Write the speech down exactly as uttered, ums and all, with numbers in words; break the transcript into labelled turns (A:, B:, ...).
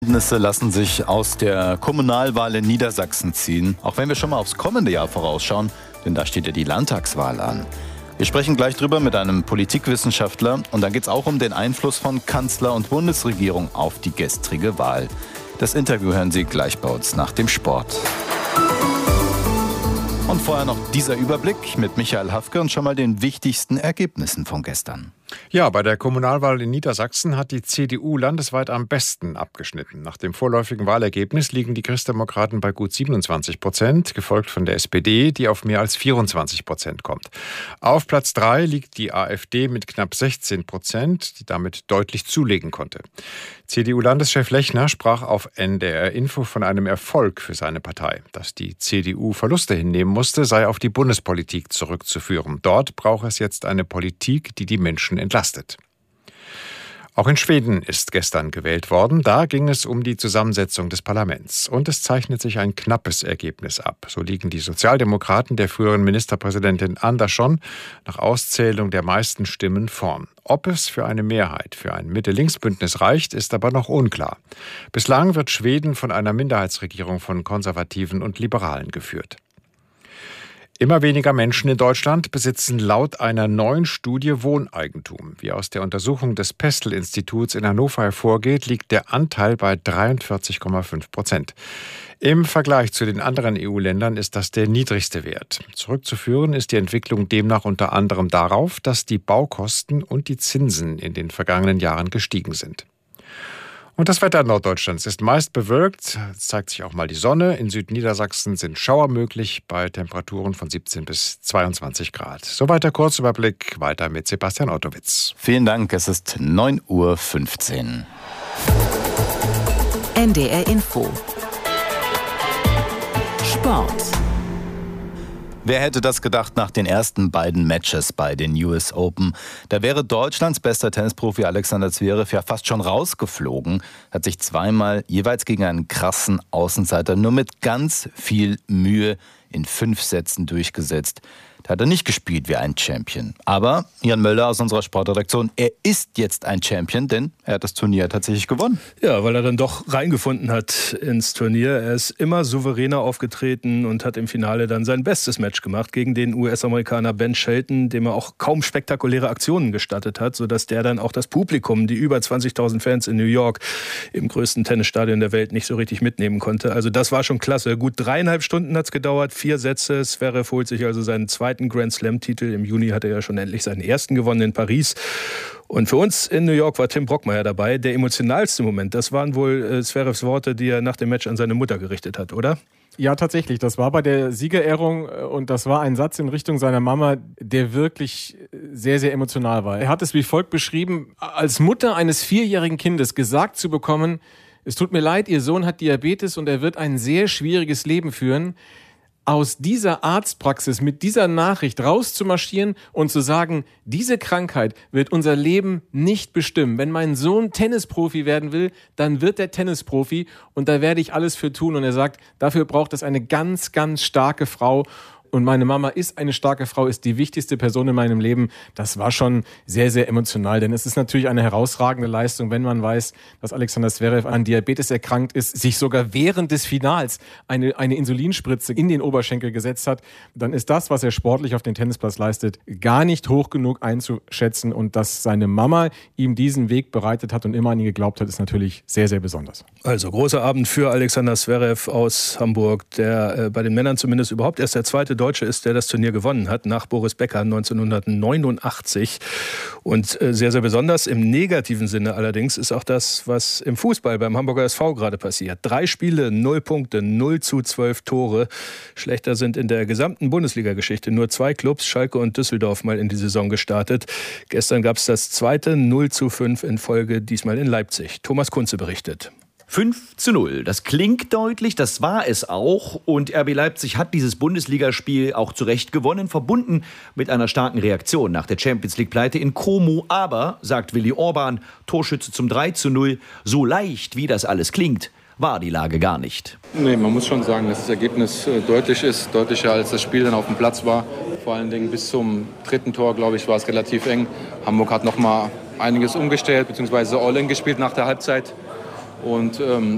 A: Ergebnisse lassen sich aus der Kommunalwahl in Niedersachsen ziehen, auch wenn wir schon mal aufs kommende Jahr vorausschauen, denn da steht ja die Landtagswahl an. Wir sprechen gleich drüber mit einem Politikwissenschaftler und dann geht es auch um den Einfluss von Kanzler und Bundesregierung auf die gestrige Wahl. Das Interview hören Sie gleich bei uns nach dem Sport. Und vorher noch dieser Überblick mit Michael Hafke und schon mal den wichtigsten Ergebnissen von gestern.
B: Ja, bei der Kommunalwahl in Niedersachsen hat die C D U landesweit am besten abgeschnitten. Nach dem vorläufigen Wahlergebnis liegen die Christdemokraten bei gut siebenundzwanzig Prozent, gefolgt von der S P D, die auf mehr als vierundzwanzig Prozent kommt. Auf Platz drei liegt die AfD mit knapp sechzehn Prozent, die damit deutlich zulegen konnte. C D U-Landeschef Lechner sprach auf N D R Info von einem Erfolg für seine Partei. Dass die C D U Verluste hinnehmen musste, sei auf die Bundespolitik zurückzuführen. Dort braucht es jetzt eine Politik, die die Menschen entlastet. Auch in Schweden ist gestern gewählt worden. Da ging es um die Zusammensetzung des Parlaments. Und es zeichnet sich ein knappes Ergebnis ab. So liegen die Sozialdemokraten der früheren Ministerpräsidentin Andersson nach Auszählung der meisten Stimmen vorn. Ob es für eine Mehrheit für ein Mitte-Links-Bündnis reicht, ist aber noch unklar. Bislang wird Schweden von einer Minderheitsregierung von Konservativen und Liberalen geführt. Immer weniger Menschen in Deutschland besitzen laut einer neuen Studie Wohneigentum. Wie aus der Untersuchung des Pestel-Instituts in Hannover hervorgeht, liegt der Anteil bei dreiundvierzig Komma fünf Prozent. Im Vergleich zu den anderen E U-Ländern ist das der niedrigste Wert. Zurückzuführen ist die Entwicklung demnach unter anderem darauf, dass die Baukosten und die Zinsen in den vergangenen Jahren gestiegen sind. Und das Wetter Norddeutschlands ist meist bewölkt. Es zeigt sich auch mal die Sonne. In Südniedersachsen sind Schauer möglich bei Temperaturen von siebzehn bis zweiundzwanzig Grad. Soweit der Kurzüberblick. Weiter mit Sebastian Ottowitz.
A: Vielen Dank. Es ist neun Uhr fünfzehn.
C: N D R Info. Sport.
A: Wer hätte das gedacht nach den ersten beiden Matches bei den U S Open? Da wäre Deutschlands bester Tennisprofi Alexander Zverev ja fast schon rausgeflogen, hat sich zweimal jeweils gegen einen krassen Außenseiter nur mit ganz viel Mühe in fünf Sätzen durchgesetzt. Da hat er nicht gespielt wie ein Champion. Aber Jan Möller aus unserer Sportredaktion, er ist jetzt ein Champion, denn er hat das Turnier tatsächlich gewonnen.
D: Ja, weil er dann doch reingefunden hat ins Turnier. Er ist immer souveräner aufgetreten und hat im Finale dann sein bestes Match gemacht gegen den U S-Amerikaner Ben Shelton, dem er auch kaum spektakuläre Aktionen gestattet hat, sodass der dann auch das Publikum, die über zwanzigtausend Fans in New York, im größten Tennisstadion der Welt, nicht so richtig mitnehmen konnte. Also das war schon klasse. Gut dreieinhalb Stunden hat es gedauert, vier Sätze. Zverev holt sich also seinen zweiten Grand Slam-Titel. Im Juni hat er ja schon endlich seinen ersten gewonnen in Paris. Und für uns in New York war Tim Brockmeier dabei. Der emotionalste Moment, das waren wohl äh, Zverevs Worte, die er nach dem Match an seine Mutter gerichtet hat, oder?
E: Ja, tatsächlich. Das war bei der Siegerehrung und das war ein Satz in Richtung seiner Mama, der wirklich sehr, sehr emotional war. Er hat es wie folgt beschrieben: Als Mutter eines vierjährigen Kindes gesagt zu bekommen, es tut mir leid, Ihr Sohn hat Diabetes und er wird ein sehr schwieriges Leben führen. Aus dieser Arztpraxis mit dieser Nachricht rauszumarschieren und zu sagen, diese Krankheit wird unser Leben nicht bestimmen. Wenn mein Sohn Tennisprofi werden will, dann wird er Tennisprofi und da werde ich alles für tun. Und er sagt, dafür braucht es eine ganz, ganz starke Frau. Und meine Mama ist eine starke Frau, ist die wichtigste Person in meinem Leben. Das war schon sehr, sehr emotional, denn es ist natürlich eine herausragende Leistung, wenn man weiß, dass Alexander Zverev an Diabetes erkrankt ist, sich sogar während des Finals eine, eine Insulinspritze in den Oberschenkel gesetzt hat. Dann ist das, was er sportlich auf dem Tennisplatz leistet, gar nicht hoch genug einzuschätzen. Und dass seine Mama ihm diesen Weg bereitet hat und immer an ihn geglaubt hat, ist natürlich sehr, sehr besonders.
D: Also großer Abend für Alexander Zverev aus Hamburg, der äh, bei den Männern zumindest überhaupt erst der zweite Deutsche ist, der das Turnier gewonnen hat, nach Boris Becker neunzehnhundertneunundachtzig. Und äh, sehr, sehr besonders im negativen Sinne allerdings ist auch das, was im Fußball beim Hamburger S V gerade passiert. Drei Spiele, null Punkte, null zu zwölf Tore. Schlechter sind in der gesamten Bundesliga-Geschichte nur zwei Clubs, Schalke und Düsseldorf, mal in die Saison gestartet. Gestern gab es das zweite null zu fünf in Folge, diesmal in Leipzig. Thomas Kunze berichtet.
F: fünf zu null. Das klingt deutlich, das war es auch. Und R B Leipzig hat dieses Bundesligaspiel auch zu Recht gewonnen, verbunden mit einer starken Reaktion nach der Champions-League-Pleite in Como. Aber, sagt Willi Orban, Torschütze zum drei zu null, so leicht wie das alles klingt, war die Lage gar nicht.
G: Nee, man muss schon sagen, dass das Ergebnis deutlich ist, deutlicher als das Spiel dann auf dem Platz war. Vor allen Dingen bis zum dritten Tor, glaube ich, war es relativ eng. Hamburg hat noch mal einiges umgestellt, beziehungsweise All-In gespielt nach der Halbzeit. Und ähm,